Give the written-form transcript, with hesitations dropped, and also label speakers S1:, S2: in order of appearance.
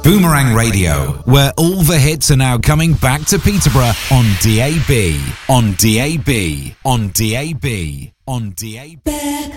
S1: Boomerang Radio, where all the hits are now coming back to Peterborough on DAB, on DAB, on DAB, on DAB.